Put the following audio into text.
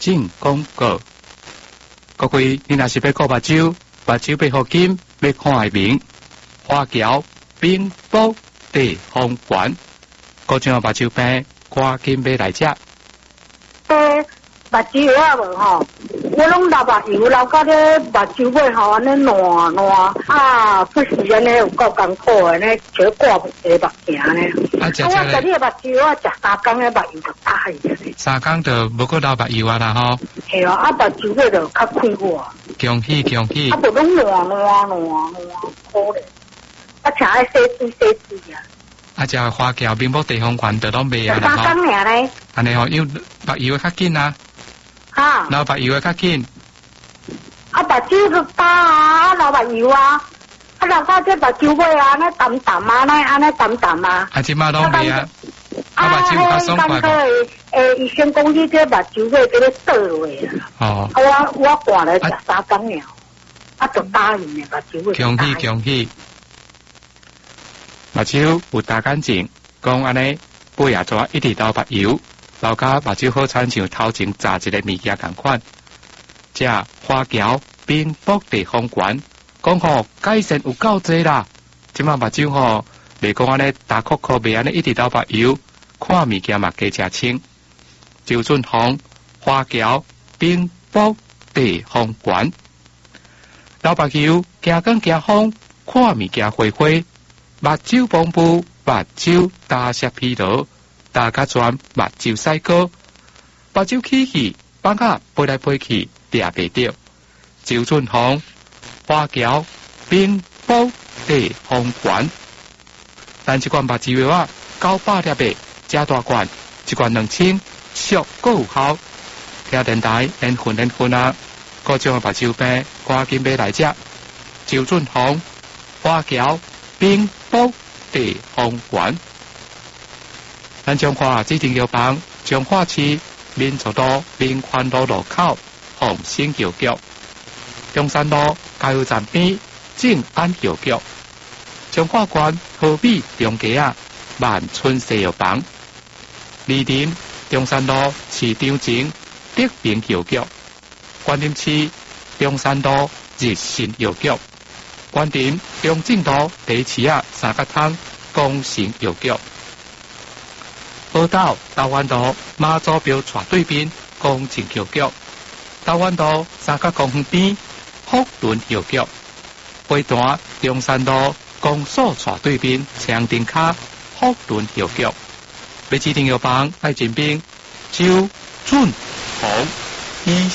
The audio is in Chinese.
进广告。各位，你若是要顾目睭要好金，要看会明，花桥冰波地方馆，各种目睭病，赶紧买来食。 目睭药啊无吼，我拢流目油，流到咧目睭尾吼，安尼烂啊，不是安尼有够艰苦的呢，就挂不下目镜呢。我食你的目睭，我食3工的目油就大去了。 3工就无够流目油啊啦吼。系啊，目睭尾就较快活。 恭喜！ 啊，无拢烂可怜。啊，请爱洗水啊。 啊，只花桥冰波地方馆就拢卖啊啦吼。 3工尔呢？ 安尼吼，因为目油较紧啊。 哈， 流目油会较紧。 啊，目睭就大啊，流目油啊，啊，流到这目睭尾啊，安尼淡啊，安尼淡啊。 啊，即马拢袂啊。啊，目睭较爽快。 医生讲你这目睭尾给你倒落啊。 哦。 啊，我挂来食3工了，啊，就答应的目睭尾。 恭喜！目睭有大干净，讲安尼背啊抓一直流目油。老家目睭好亲像头前炸一个物件同款，这花桥冰波地方馆讲吼改善有够济啦。即马目睭吼袂讲安尼大颗颗袂安尼一直流目油，看物件嘛加吃清。周俊宏花桥冰波地方馆，流目油行光行风，看物件花花，目睭蒙雾，目睭大色疲劳。大家全目睭洗高，目睭起气，放下飞来飞去，抓袂着。周俊宏花桥冰波地方馆，但一罐目睭药啊，900粒的，加大罐，一罐2000，俗够有效。听电台连混啊，各种目睭病，赶紧买来食。周俊宏花桥冰波地方馆。咱彰化指定药房，彰化市民族路民权路路口红星药局，中山路加油站边正安药局，彰化县河美中街万春西药房，梨林中山路市场前德平药局，关林市中山路日新药局，关林中正路第市三角汤工程药局。宝岛台湾路马祖标斜对面工程药局，台湾路三角公园边福伦药局，花坛中山路公所斜对面长定卡福伦药局。要指定药房爱进兵周俊宏医